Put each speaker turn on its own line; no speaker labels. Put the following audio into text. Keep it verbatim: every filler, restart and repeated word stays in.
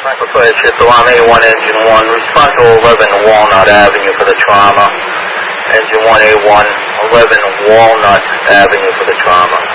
Michael Flight, Chitto, I'm A one, Engine one. Respond to eleven Walnut Avenue for the trauma. Engine one, A one, eleven Walnut Avenue for the trauma.